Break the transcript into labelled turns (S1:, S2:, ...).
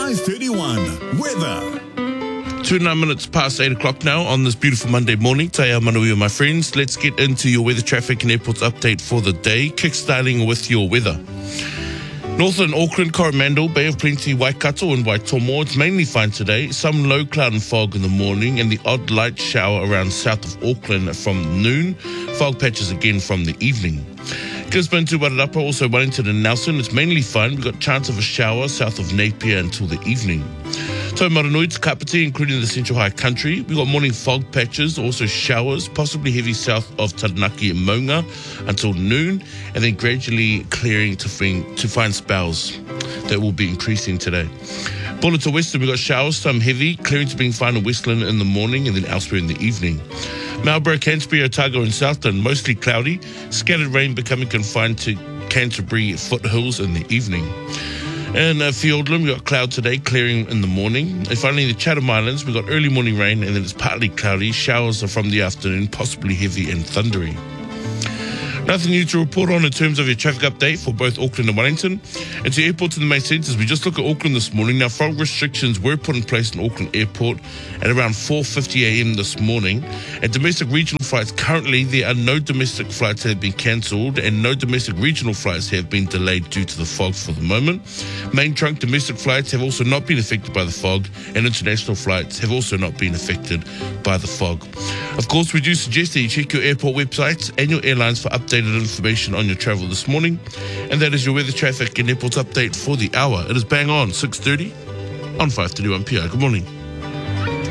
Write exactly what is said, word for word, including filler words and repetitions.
S1: five thirty-one. Weather.
S2: Two and nine minutes past eight o'clock now on this beautiful Monday morning. Taya Manuia, my friends. Let's get into your weather, traffic and airports update for the day. Kickstarting with your weather. Northern Auckland, Coromandel, Bay of Plenty, Waikato and Waitomo. It's mainly fine today. Some low cloud and fog in the morning and the odd light shower around south of Auckland from noon. Fog patches again from the evening. Gisborne to Wairarapa, also Wellington and Nelson. It's mainly fine. We've got chance of a shower south of Napier until the evening. Taumarunui to Kapiti, including the Central High Country. We've got morning fog patches, also showers, possibly heavy south of Taranaki and Maunga until noon, and then gradually clearing to find, to find spells that will be increasing today. Buller to Western, we've got showers, some heavy, clearing to being fine in Westland in the morning and then elsewhere in the evening. Marlborough, Canterbury, Otago and Southland, mostly cloudy. Scattered rain becoming confined to Canterbury foothills in the evening. In uh, Fiordland, we've got cloud today, clearing in the morning. And finally, in the Chatham Islands, we've got early morning rain and then it's partly cloudy. Showers are from the afternoon, possibly heavy and thundery. Nothing new to report on in terms of your traffic update for both Auckland and Wellington. And to airports and the main centres, we just look at Auckland this morning. Now, fog restrictions were put in place in Auckland Airport at around four fifty a.m. this morning. And domestic regional flights, currently there are no domestic flights that have been cancelled and no domestic regional flights have been delayed due to the fog for the moment. Main trunk domestic flights have also not been affected by the fog and international flights have also not been affected by the fog. Of course, we do suggest that you check your airport websites and your airlines for updated information on your travel this morning. And that is your weather, traffic and airports update for the hour. It is bang on six thirty on five thirty-one P R. Good morning.